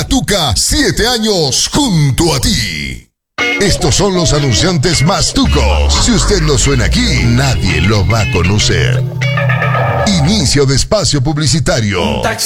La Tuca, 7 años junto a ti. Estos son los anunciantes más tucos. Si usted no suena aquí, nadie lo va a conocer. Inicio de espacio publicitario.